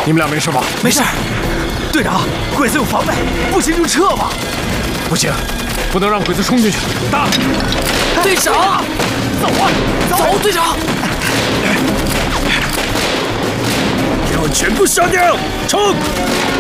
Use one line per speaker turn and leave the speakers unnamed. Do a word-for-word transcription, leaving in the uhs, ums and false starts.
你们俩没事吧？
没事。队长，鬼子有防备，不行就撤吧。
不行，不能让鬼子冲进去。打！
队长，走啊，走，队长！
给我全部杀掉！冲！